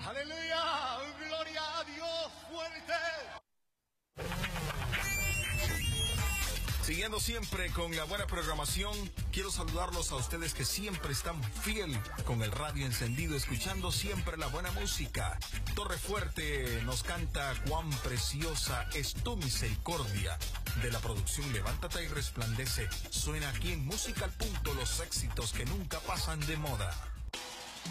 Aleluya, gloria a Dios, fuerte. Siguiendo siempre con la buena programación, quiero saludarlos a ustedes que siempre están fiel con el radio encendido, escuchando siempre la buena música. Torre Fuerte nos canta Cuán preciosa es tu misericordia. De la producción Levántate y Resplandece, suena aquí en Música al Punto los éxitos que nunca pasan de moda.